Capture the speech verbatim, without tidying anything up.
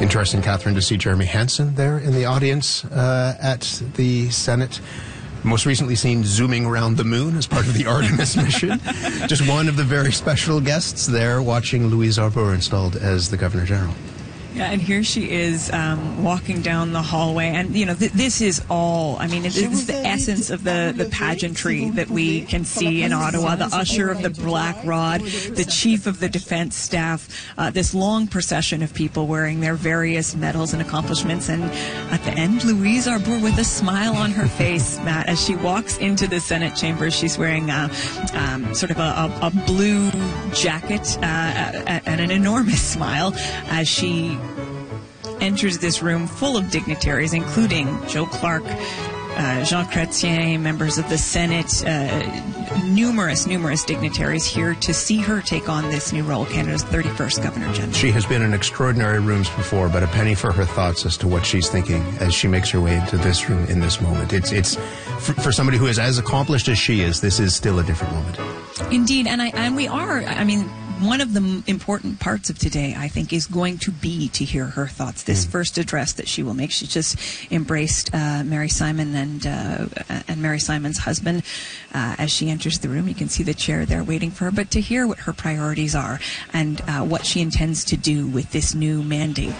Interesting, Catherine, to see Jeremy Hansen there in the audience uh, at the Senate. Most recently seen zooming around the moon as part of the Artemis mission. Just one of the very special guests there watching Louise Arbour installed as the Governor General. Yeah, and here she is um, walking down the hallway, and you know th this is all. I mean, it, it's the essence of the the pageantry that we can see in Ottawa. The usher of the Black Rod, the chief of the defense staff, uh, this long procession of people wearing their various medals and accomplishments, and at the end, Louise Arbour with a smile on her face, Matt, as she walks into the Senate chambers. She's wearing a, um, sort of a, a, a blue jacket uh, and an enormous smile as she enters this room full of dignitaries, including Joe Clark, uh, Jean Chrétien, members of the Senate, uh, numerous, numerous dignitaries here to see her take on this new role, Canada's thirty-first Governor General. She has been in extraordinary rooms before, but a penny for her thoughts as to what she's thinking as she makes her way into this room in this moment. It's, it's for, for somebody who is as accomplished as she is, this is still a different moment. Indeed, and I and we are, I mean, one of the important parts of today, I think, is going to be to hear her thoughts. This mm. first address that she will make. She just embraced uh, Mary Simon and uh, and Mary Simon's husband uh, as she enters the room. You can see the chair there waiting for her. But to hear what her priorities are and uh, what she intends to do with this new mandate